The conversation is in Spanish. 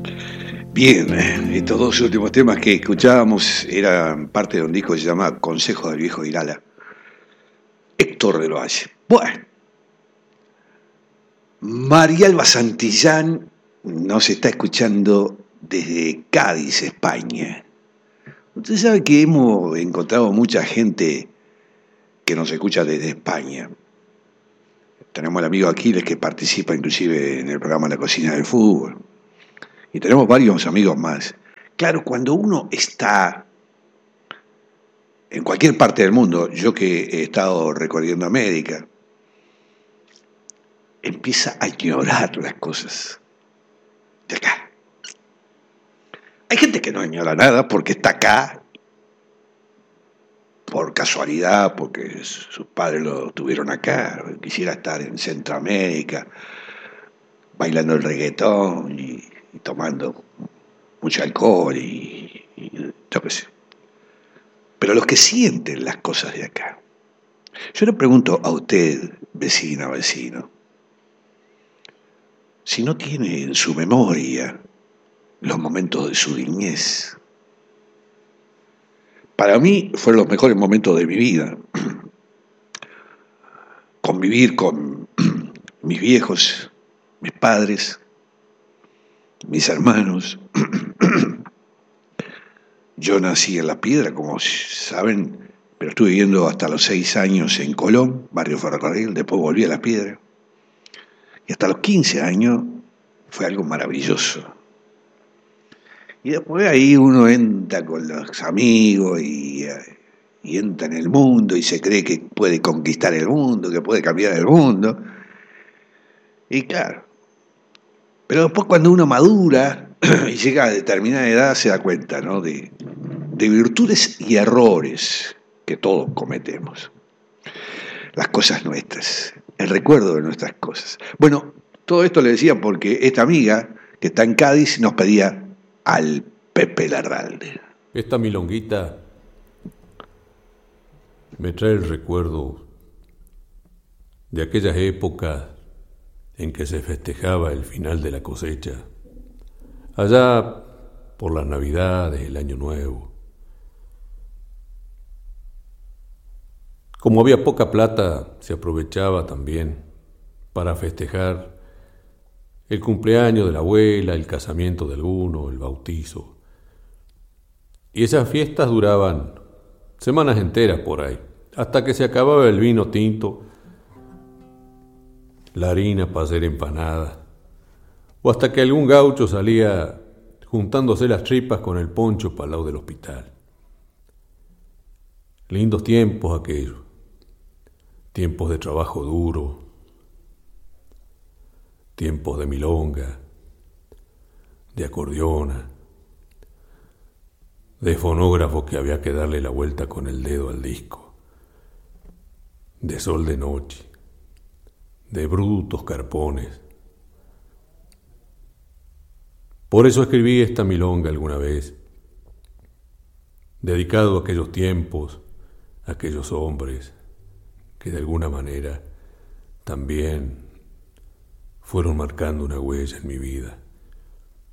Bien, estos dos últimos temas que escuchábamos eran parte de un disco que se llama Consejo del Viejo Irala. Héctor de Loalle. Bueno, Marialba Santillán nos está escuchando desde Cádiz, España. Usted sabe que hemos encontrado mucha gente que nos escucha desde España. Tenemos al amigo Aquiles que participa inclusive en el programa La Cocina del Fútbol. Y tenemos varios amigos más. Claro, cuando uno está en cualquier parte del mundo, yo que he estado recorriendo América, empieza a ignorar las cosas de acá. Hay gente que no ignora nada porque está acá por casualidad, porque sus padres lo tuvieron acá, quisiera estar en Centroamérica, bailando el reggaetón y tomando mucho alcohol y yo qué sé. Pero los que sienten las cosas de acá. Yo le pregunto a usted, vecina, vecino, si no tiene en su memoria los momentos de su niñez. Para mí fueron los mejores momentos de mi vida. Convivir con mis viejos, mis padres, mis hermanos. Yo nací en La Piedra, como saben, pero estuve viviendo hasta los 6 años en Colón, barrio Ferrocarril, después volví a La Piedra. Y hasta los 15 años fue algo maravilloso. Y después ahí uno entra con los amigos y entra en el mundo y se cree que puede conquistar el mundo, que puede cambiar el mundo. Y claro, pero después cuando uno madura y llega a determinada edad se da cuenta, ¿no?, de virtudes y errores que todos cometemos. Las cosas nuestras, el recuerdo de nuestras cosas. Bueno, todo esto le decía porque esta amiga que está en Cádiz nos pedía al Pepe Larralde. Esta milonguita me trae el recuerdo de aquellas épocas en que se festejaba el final de la cosecha, allá por las Navidades, el Año Nuevo. Como había poca plata, se aprovechaba también para festejar el cumpleaños de la abuela, el casamiento de alguno, el bautizo. Y esas fiestas duraban semanas enteras por ahí, hasta que se acababa el vino tinto, la harina para hacer empanadas, o hasta que algún gaucho salía juntándose las tripas con el poncho para el lado del hospital. Lindos tiempos aquellos, tiempos de trabajo duro, tiempos de milonga, de acordeona, de fonógrafo que había que darle la vuelta con el dedo al disco, de sol de noche, de brutos carpones. Por eso escribí esta milonga alguna vez, dedicado a aquellos tiempos, a aquellos hombres que de alguna manera también fueron marcando una huella en mi vida.